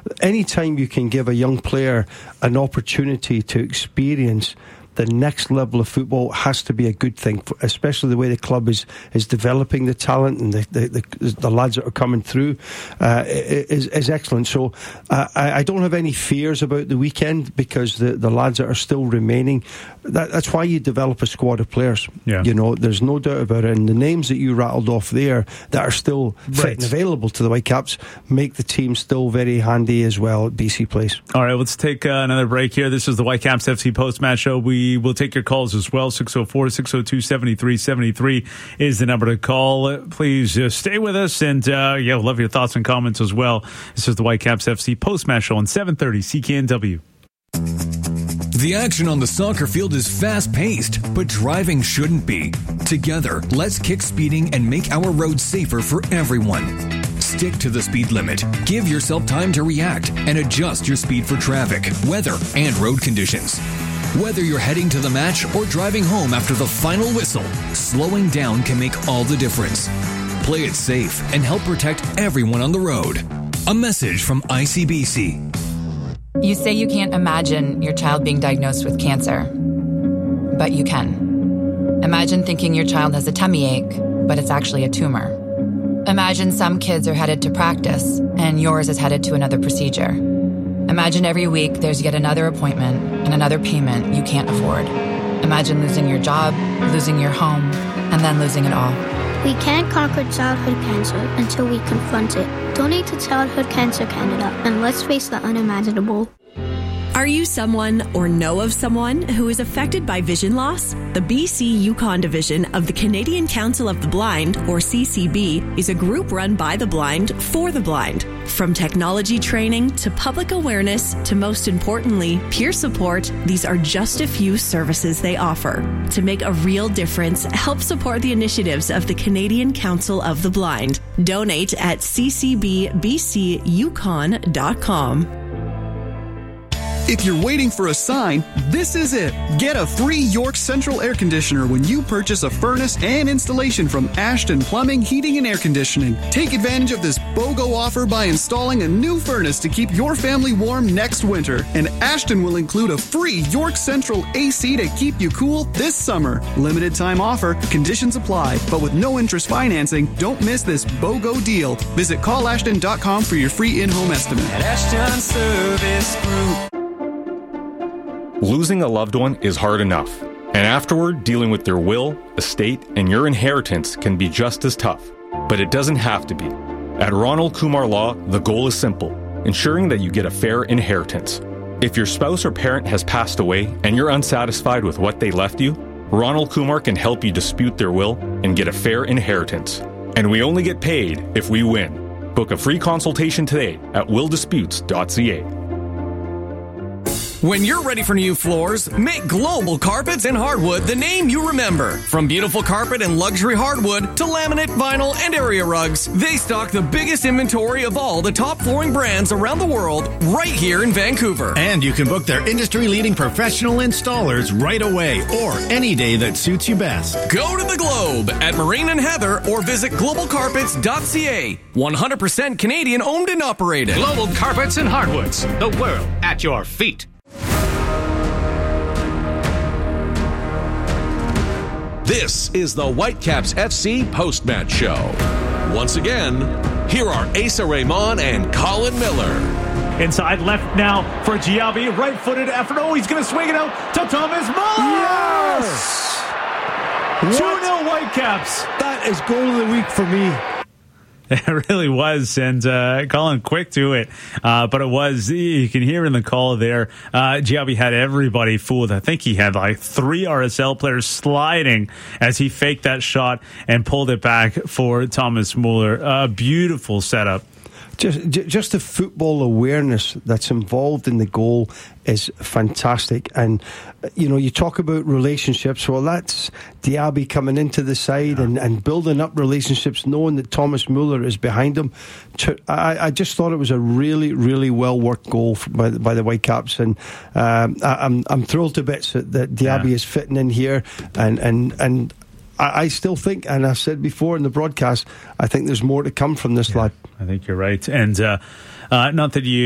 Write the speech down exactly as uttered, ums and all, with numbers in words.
anytime you can give a young player an opportunity to experience the next level of football, has to be a good thing, especially the way the club is is developing the talent, and the the, the, the lads that are coming through uh, is, is excellent. So uh, I, I don't have any fears about the weekend, because the, the lads that are still remaining, that, that's why you develop a squad of players. Yeah. You know, there's no doubt about it. And the names that you rattled off there that are still fit right. and available to the Whitecaps make the team still very handy as well at B C Place. All right, let's take uh, another break here. This is the Whitecaps F C post-match show. We We will take your calls as well. six oh four, six oh two, seven three seven three is the number to call. Please uh, stay with us, and uh, yeah, we'll love your thoughts and comments as well. This is the Whitecaps F C post-match show on seven thirty C K N W. The action on the soccer field is fast-paced, but driving shouldn't be. Together, let's kick speeding and make our roads safer for everyone. Stick to the speed limit. Give yourself time to react and adjust your speed for traffic, weather, and road conditions. Whether you're heading to the match or driving home after the final whistle, slowing down can make all the difference. Play it safe and help protect everyone on the road. A message from I C B C. You say you can't imagine your child being diagnosed with cancer, but you can. Imagine thinking your child has a tummy ache, but it's actually a tumor. Imagine some kids are headed to practice and yours is headed to another procedure. Imagine every week there's yet another appointment and another payment you can't afford. Imagine losing your job, losing your home, and then losing it all. We can't conquer childhood cancer until we confront it. Donate to Childhood Cancer Canada, and let's face the unimaginable. Are you someone or know of someone who is affected by vision loss? The B C Yukon division of the Canadian Council of the Blind, or C C B, is a group run by the blind for the blind. From technology training to public awareness to, most importantly, peer support, these are just a few services they offer. To make a real difference, help support the initiatives of the Canadian Council of the Blind. Donate at c c b b c yukon dot com. If you're waiting for a sign, this is it. Get a free York Central air conditioner when you purchase a furnace and installation from Ashton Plumbing, Heating and Air Conditioning. Take advantage of this BOGO offer by installing a new furnace to keep your family warm next winter. And Ashton will include a free York Central A C to keep you cool this summer. Limited time offer, conditions apply, but with no interest financing, don't miss this BOGO deal. Visit call ashton dot com for your free in-home estimate. At Ashton Service Group. Losing a loved one is hard enough, and afterward, dealing with their will, estate, and your inheritance can be just as tough. But it doesn't have to be. At Ronald Kumar Law, the goal is simple: ensuring that you get a fair inheritance. If your spouse or parent has passed away and you're unsatisfied with what they left you, Ronald Kumar can help you dispute their will and get a fair inheritance. And we only get paid if we win. Book a free consultation today at will disputes dot c a. When you're ready for new floors, make Global Carpets and Hardwood the name you remember. From beautiful carpet and luxury hardwood to laminate, vinyl, and area rugs, they stock the biggest inventory of all the top flooring brands around the world right here in Vancouver. And you can book their industry-leading professional installers right away or any day that suits you best. Go to the Globe at Marine and Heather or visit global carpets dot c a. one hundred percent Canadian owned and operated. Global Carpets and Hardwoods, the world at your feet. This is the Whitecaps F C post-match show. Once again, here are Asa Raymond and Colin Miller. Inside left now for Giabi, right-footed effort. Oh, he's going to swing it out to Thomas Muller! Yes! two nil Whitecaps. That is goal of the week for me. It really was, and uh, Colin quick to it, uh, but it was, you can hear in the call there, uh, Giabi had everybody fooled. I think he had like three R S L players sliding as he faked that shot and pulled it back for Thomas Muller. A uh, beautiful setup. Just, just the football awareness that's involved in the goal is fantastic. And, you know, you talk about relationships. Well, that's Diaby coming into the side and, and building up relationships, knowing that Thomas Muller is behind him. I, I just thought it was a really, really well worked goal by, by the Whitecaps. And um, I, I'm I'm thrilled to bits that, that Diaby yeah. is fitting in here. And, and, and I, I still think, and I've said before in the broadcast, I think there's more to come from this yeah, lad. I think you're right. And uh, uh, not that you